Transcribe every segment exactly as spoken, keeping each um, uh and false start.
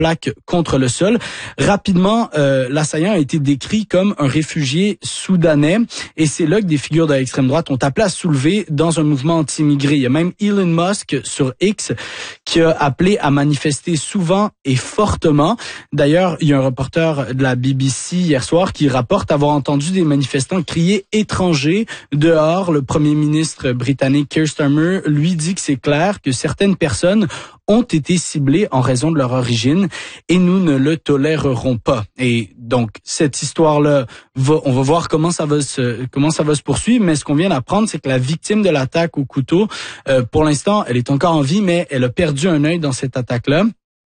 plaque contre le sol. Rapidement, euh, l'assaillant a été décrit comme un réfugié soudanais et c'est là que des figures de l'extrême droite ont appelé à soulever dans un mouvement anti-immigré. Il y a même Elon Musk sur X qui a appelé à manifester souvent et fortement. D'ailleurs, il y a un reporter de la B B C hier soir qui rapporte avoir entendu des manifestants crier « étrangers » dehors. Le premier ministre britannique Keir Starmer lui dit que c'est clair que certaines personnes ont été ciblées en raison de leur origine et nous ne le tolérerons pas. Et donc, cette histoire-là, va, on va voir comment ça va se, comment ça va se poursuivre, mais ce qu'on vient d'apprendre, c'est que la victime de l'attaque au couteau, euh, pour l'instant, elle est encore en vie, mais elle a perdu un œil dans cette attaque-là.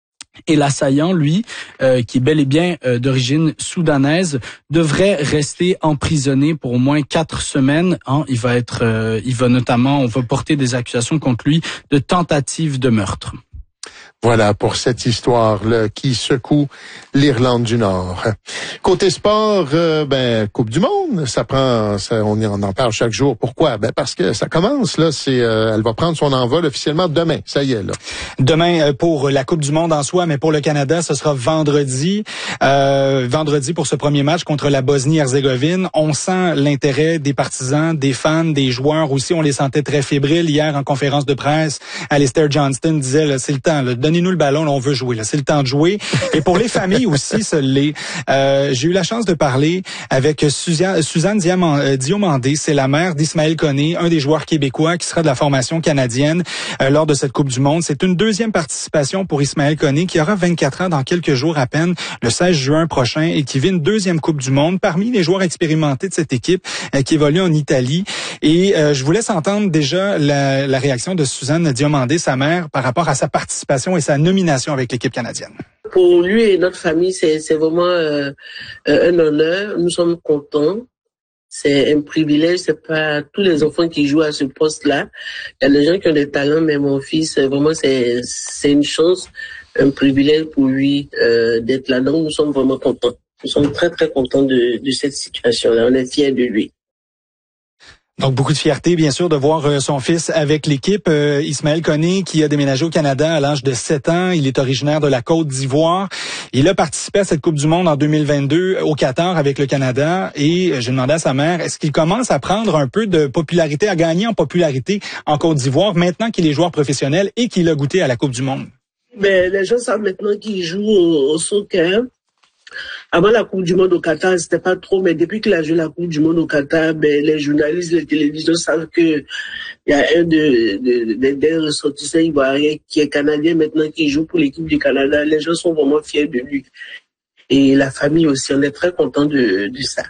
Et l'assaillant, lui, euh, qui est bel et bien euh, d'origine soudanaise, devrait rester emprisonné pour au moins quatre semaines. Hein. Il va être, euh, il va notamment, on va porter des accusations contre lui de tentative de meurtre. Voilà pour cette histoire-là qui secoue l'Irlande du Nord. Côté sport, euh, ben Coupe du Monde, ça prend, ça, on, on en parle chaque jour. Pourquoi? Ben parce que ça commence là. C'est, euh, elle va prendre son envol officiellement demain. Ça y est là. Demain pour la Coupe du Monde en soi, mais pour le Canada, ce sera vendredi. Euh, vendredi pour ce premier match contre la Bosnie-Herzégovine. On sent l'intérêt des partisans, des fans, des joueurs aussi. On les sentait très fébriles hier en conférence de presse. Alistair Johnston disait là, c'est le temps. Là, donnez-nous le ballon, là, on veut jouer. Là, c'est le temps de jouer. Et pour les familles aussi, ça l'est. Euh, j'ai eu la chance de parler avec Suzanne, Suzanne Diamant, Diomandé. C'est la mère d'Ismaël Koné, un des joueurs québécois qui sera de la formation canadienne euh, lors de cette Coupe du Monde. C'est une deuxième participation pour Ismaël Koné qui aura vingt-quatre ans dans quelques jours à peine, le seize juin prochain, et qui vit une deuxième Coupe du Monde parmi les joueurs expérimentés de cette équipe euh, qui évolue en Italie. Et euh, je vous laisse entendre déjà la, la réaction de Suzanne Diomandé, sa mère, par rapport à sa participation et sa nomination avec l'équipe canadienne. Pour lui et notre famille, c'est, c'est vraiment euh, un honneur. Nous sommes contents. C'est un privilège. C'est pas tous les enfants qui jouent à ce poste-là. Il y a des gens qui ont des talents, mais mon fils, vraiment, c'est, c'est une chance, un privilège pour lui euh, d'être là. Donc, nous sommes vraiment contents. Nous sommes très, très contents de, de cette situation-là. On est fiers de lui. Donc, beaucoup de fierté, bien sûr, de voir euh, son fils avec l'équipe. Euh, Ismaël Koné, qui a déménagé au Canada à l'âge de sept ans. Il est originaire de la Côte d'Ivoire. Il a participé à cette Coupe du Monde en deux mille vingt-deux au Qatar avec le Canada. Et euh, j'ai demandé à sa mère, est-ce qu'il commence à prendre un peu de popularité, à gagner en popularité en Côte d'Ivoire, maintenant qu'il est joueur professionnel et qu'il a goûté à la Coupe du Monde? Mais les gens savent maintenant qu'il joue au, au soccer. Avant la Coupe du Monde au Qatar, c'était pas trop, mais depuis qu'il a joué la Coupe du Monde au Qatar, ben, les journalistes, les télévisions savent que il y a un de, de, de, des ressortissants ivoiriens qui est canadien maintenant, qui joue pour l'équipe du Canada. Les gens sont vraiment fiers de lui. Et la famille aussi, on est très content de, de ça.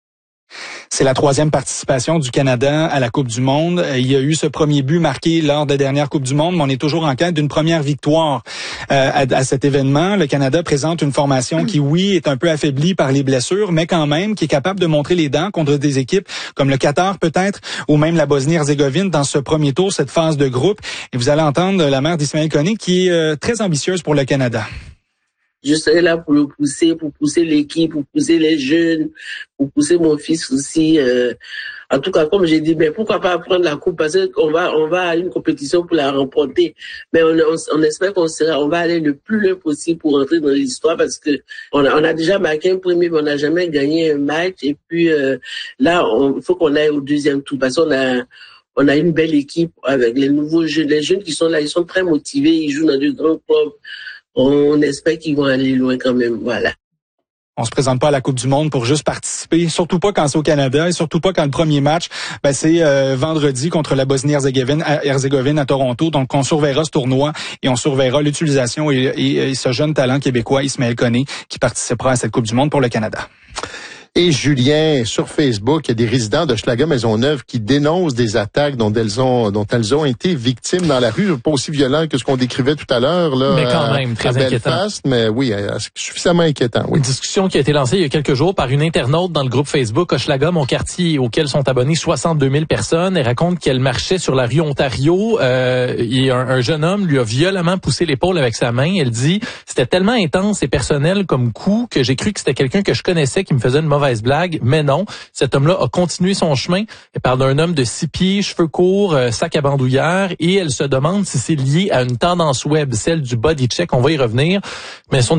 C'est la troisième participation du Canada à la Coupe du Monde. Il y a eu ce premier but marqué lors de la dernière Coupe du Monde, mais on est toujours en quête d'une première victoire euh, à, à cet événement. Le Canada présente une formation qui, oui, est un peu affaiblie par les blessures, mais quand même qui est capable de montrer les dents contre des équipes comme le Qatar peut-être, ou même la Bosnie-Herzégovine dans ce premier tour, cette phase de groupe. Et vous allez entendre la mère d'Ismaël Koné qui est euh, très ambitieuse pour le Canada. Je serai là pour le pousser, pour pousser l'équipe, pour pousser les jeunes, pour pousser mon fils aussi. Euh, en tout cas, comme j'ai dit, mais pourquoi pas prendre la coupe, parce qu'on va, on va à une compétition pour la remporter. Mais on, on, on espère qu'on sera, on va aller le plus loin possible pour entrer dans l'histoire, parce que on a, on a déjà marqué un premier, mais on n'a jamais gagné un match. Et puis euh, là, il faut qu'on aille au deuxième tour, parce qu'on a on a une belle équipe avec les nouveaux jeunes, les jeunes qui sont là, ils sont très motivés, ils jouent dans de grands clubs. On espère qu'ils vont aller loin quand même, voilà. On se présente pas à la Coupe du Monde pour juste participer, surtout pas quand c'est au Canada et surtout pas quand le premier match, ben c'est euh, vendredi contre la Bosnie-Herzégovine à, Herzégovine à Toronto. Donc on surveillera ce tournoi et on surveillera l'utilisation et, et, et ce jeune talent québécois, Ismaël Koné, qui participera à cette Coupe du Monde pour le Canada. Et Julien, sur Facebook, il y a des résidents de Hochelaga-Maisonneuve qui dénoncent des attaques dont elles ont dont elles ont été victimes dans la rue, pas aussi violent que ce qu'on décrivait tout à l'heure là. Mais quand même très à inquiétant. Belfast, mais oui, suffisamment inquiétant. Oui. Une discussion qui a été lancée il y a quelques jours par une internaute dans le groupe Facebook Hochelaga, mon quartier, auquel sont abonnés soixante-deux mille personnes. Elle raconte qu'elle marchait sur la rue Ontario. Euh, et un, un jeune homme lui a violemment poussé l'épaule avec sa main. Elle dit c'était tellement intense et personnel comme coup que j'ai cru que c'était quelqu'un que je connaissais qui me faisait une mauvaise mauvaise blague, mais non. Cet homme-là a continué son chemin. Elle parle d'un homme de six pieds, cheveux courts, euh, sac à bandoulière, et elle se demande si c'est lié à une tendance web, celle du body check. On va y revenir. Mais son